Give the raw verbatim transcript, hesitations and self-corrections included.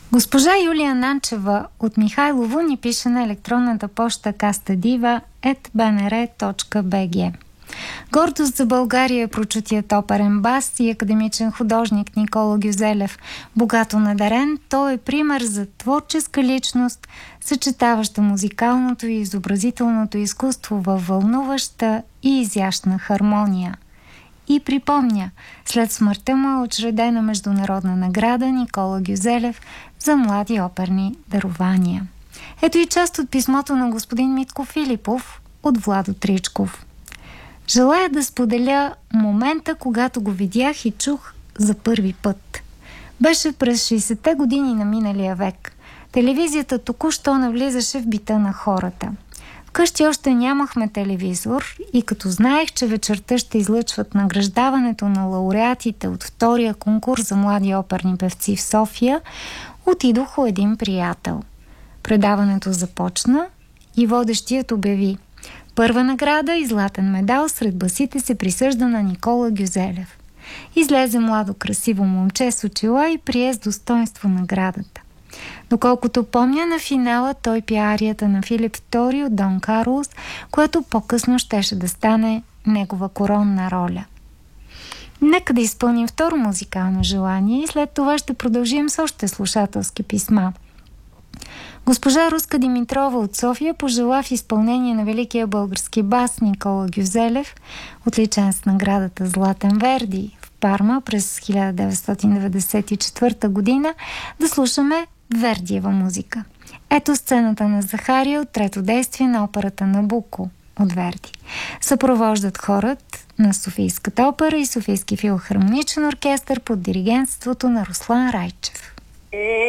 Госпожа Юлия Нанчева от Михайлово ни пише на електронната поща кастадива ет бе ен ер точка би джи. Гордост за България е прочутият оперен бас и академичен художник Никола Гюзелев. Богато надарен, той е пример за творческа личност, съчетаваща музикалното и изобразителното изкуство във вълнуваща и изящна хармония. И припомня, след смъртта му е учредена международна награда Никола Гюзелев за млади оперни дарования. Ето и част от писмото на господин Митко Филипов от Владо Тричков. Желая да споделя момента, когато го видях и чух за първи път. Беше през шейсетте години на миналия век. Телевизията току-що навлизаше в бита на хората. Вкъщи още нямахме телевизор и като знаех, че вечерта ще излъчват награждаването на лауреатите от втория конкурс за млади оперни певци в София, отидох у един приятел. Предаването започна и водещият обяви: първа награда и златен медал сред басите се присъжда на Никола Гюзелев. Излезе младо красиво момче с очила и прие с достоинство наградата. Доколкото помня, на финала той пя арията на Филип втори от Дон Карлос, което по-късно щеше да стане негова коронна роля. Нека да изпълним второ музикално желание и след това ще продължим с още слушателски писма. Госпожа Руска Димитрова от София пожела в изпълнение на великия български бас Никола Гюзелев, отличен с наградата Златен Верди в Парма през хиляда деветстотин деветдесет и четвърта година, да слушаме Вердиева музика. Ето сцената на Захария от трето действие на операта Набуко от Верди. Съпровождат хорът на Софийската опера и Софийски филхармоничен оркестър под диригентството на Руслан Райчев.